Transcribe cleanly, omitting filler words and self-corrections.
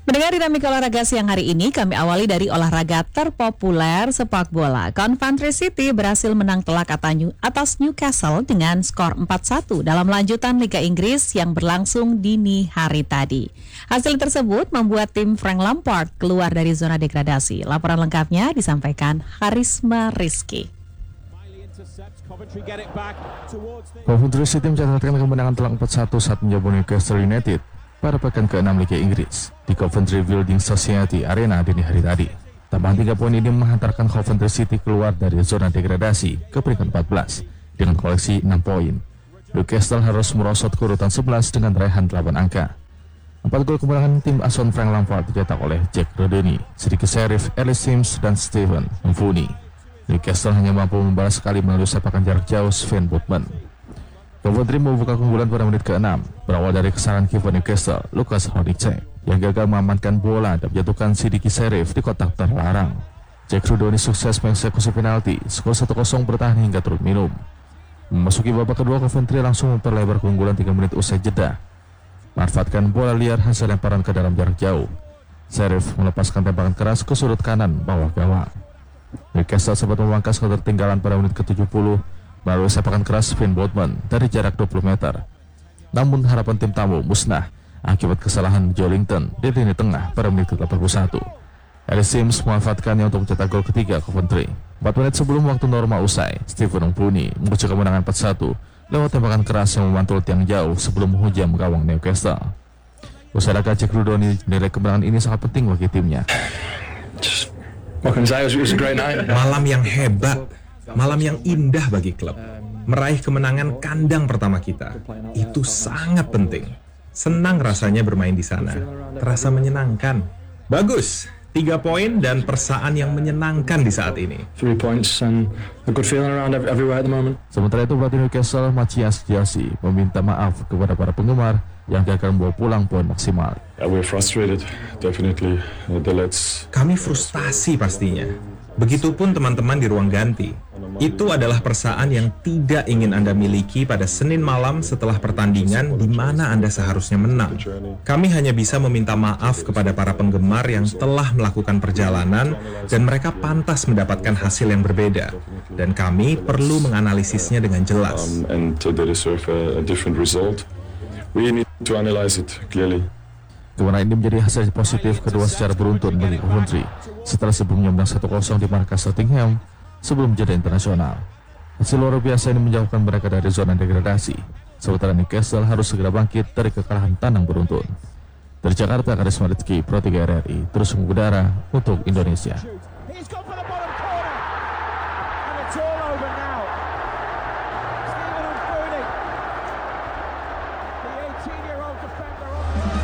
Mendengar dinamika olahraga siang hari ini, kami awali dari olahraga terpopuler sepak bola. Coventry City berhasil menang telak atas Newcastle dengan skor 4-1 dalam lanjutan Liga Inggris yang berlangsung dini hari tadi. Hasil tersebut membuat tim Frank Lampard keluar dari zona degradasi. Laporan lengkapnya disampaikan Harisma Rizky. Coventry City mencatatkan kemenangan telak 4-1 saat menjamu Newcastle United pada pekan ke-6 Liga Inggris di Coventry Building Society Arena dini hari tadi. Tambahan 3 poin ini menghantarkan Coventry City keluar dari zona degradasi ke peringkat 14 dengan koleksi 6 poin. Newcastle harus merosot ke urutan 11 dengan raihan 8 angka. 4 gol kemenangan tim asuhan Frank Lampard dicetak oleh Jack Rodoni, Sidiki Sheriff, Ellis Sims, dan Steven Mfuni. Newcastle hanya mampu membalas sekali melalui sepakan jarak jauh Sven Botman. Coventry membuka keunggulan pada menit ke-6 berawal dari kesalahan kiper Newcastle, Lukas Hornicek, yang gagal mengamankan bola dan menjatuhkan Sidiki Sheriff di kotak terlarang. Jack Rodoni sukses mengeksekusi penalti, skor 1-0 bertahan hingga turun minum. Memasuki babak kedua, Coventry langsung memperlebar keunggulan 3 menit usai jeda. Manfaatkan bola liar hasil lemparan ke dalam jarak jauh. Sheriff melepaskan tembakan keras ke sudut kanan bawah gawang. Newcastle sempat memangkas ketertinggalan pada menit ke-70 melalui sepakan keras Sven Botman dari jarak 20 meter. Namun harapan tim tamu musnah akibat kesalahan Joelinton di lini tengah pada menit ke-81. Ellis Sims memanfaatkannya untuk mencetak gol ketiga Coventry. 4 menit sebelum waktu normal usai, Steven Mfuni mengunci kemenangan 4-1 lewat tembakan keras yang memantul tiang jauh sebelum menghujam gawang Newcastle. Usai laga, Jack Rodoni menilai kemenangan ini sangat penting bagi timnya. Malam yang hebat, malam yang indah bagi klub. Meraih kemenangan kandang pertama kita, itu sangat penting. Senang rasanya bermain di sana, terasa menyenangkan. Bagus, 3 poin dan persaan yang menyenangkan di saat ini. 3 points and a good feeling around everywhere at the moment. Sementara itu, pelatih Newcastle Matthias Chelsea meminta maaf kepada para penggemar yang gagal membawa pulang poin maksimal. We're frustrated, definitely. Kami frustasi pastinya. Begitupun teman-teman di ruang ganti. Itu adalah persaan yang tidak ingin Anda miliki pada Senin malam setelah pertandingan di mana Anda seharusnya menang. Kami hanya bisa meminta maaf kepada para penggemar yang telah melakukan perjalanan dan mereka pantas mendapatkan hasil yang berbeda. Dan kami perlu menganalisisnya dengan jelas. Kemenangan ini menjadi hasil positif kedua secara beruntun bagi Coventry setelah sebelumnya menang 1-0 di markas Nottingham sebelum jeda internasional. Hasil luar biasa ini menjauhkan mereka dari zona degradasi, sementara Newcastle harus segera bangkit dari kekalahan tandang beruntun. Dari Jakarta, Harisma Rizky, Pro 3 RRI, terus mengudara untuk Indonesia.